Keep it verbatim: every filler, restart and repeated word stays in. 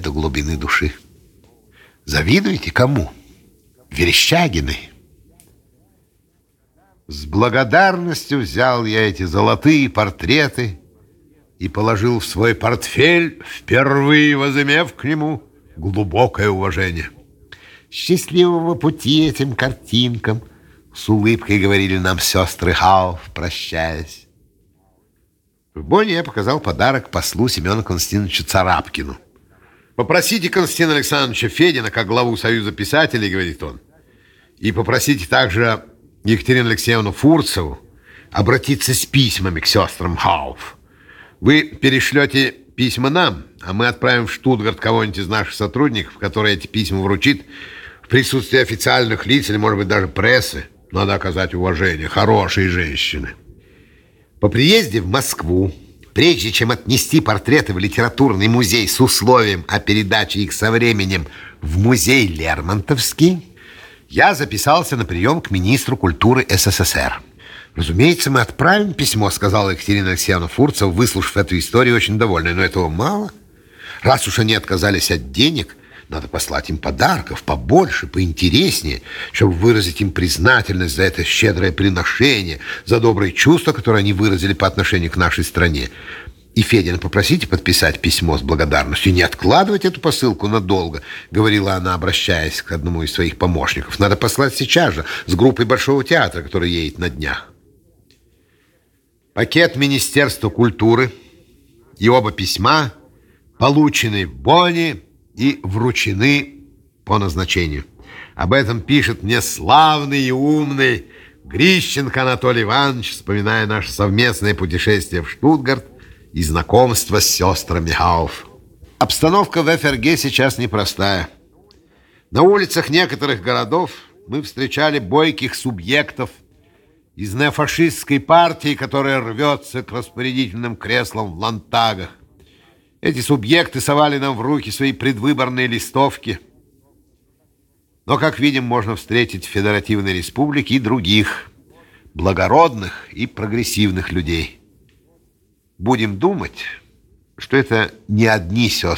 до глубины души. Завидуете кому? Верещагиной. С благодарностью взял я эти золотые портреты и положил в свой портфель, впервые возымев к нему глубокое уважение. «Счастливого пути этим картинкам!» — с улыбкой говорили нам сестры Хауф, прощаясь. В Бонне я показал подарок послу Семену Константиновичу Царапкину. «Попросите Константина Александровича Федина, как главу Союза писателей, — говорит он, — и попросите также Екатерину Алексеевну Фурцеву обратиться с письмами к сестрам Хауф. Вы перешлете письма нам, а мы отправим в Штутгарт кого-нибудь из наших сотрудников, который эти письма вручит в присутствии официальных лиц или, может быть, даже прессы. Надо оказать уважение. Хорошие женщины». По приезде в Москву, прежде чем отнести портреты в литературный музей с условием о передаче их со временем в музей Лермонтовский, я записался на прием к министру культуры СССР. «Разумеется, мы отправим письмо», — сказала Екатерина Алексеевна Фурцева, выслушав эту историю, очень довольная. «Но этого мало. Раз уж они отказались от денег, надо послать им подарков побольше, поинтереснее, чтобы выразить им признательность за это щедрое приношение, за добрые чувства, которые они выразили по отношению к нашей стране. И Федина попросите подписать письмо с благодарностью, не откладывать эту посылку надолго», — говорила она, обращаясь к одному из своих помощников. «Надо послать сейчас же с группой Большого театра, который едет на днях». Пакет Министерства культуры и оба письма получены в Бонне и вручены по назначению. Об этом пишет мне славный и умный Грищенко Анатолий Иванович, вспоминая наше совместное путешествие в Штутгарт и знакомство с сестрами Хауф. Обстановка в ФРГ сейчас непростая. На улицах некоторых городов мы встречали бойких субъектов из неофашистской партии, которая рвется к распорядительным креслам в Ландтагах. Эти субъекты совали нам в руки свои предвыборные листовки. Но, как видим, можно встретить в Федеративной Республике и других благородных и прогрессивных людей. Будем думать, что это не одни сестры